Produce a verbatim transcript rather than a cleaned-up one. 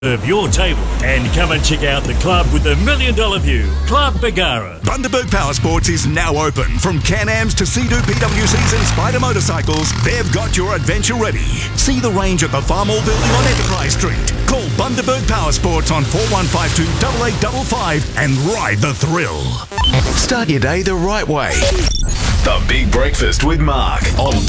Of your table and come and check out the club with the million dollar view, Club Bargara. Bundaberg Power Sports is now open. From Can-Ams to Sea-Doo P W Cs and Spider motorcycles, they've got your adventure ready. See the range at the Farmall Building on Enterprise Street. Call Bundaberg Power Sports on four one five two, eight eight five five and ride the thrill. Start your day the right way. The Big Breakfast with Mark on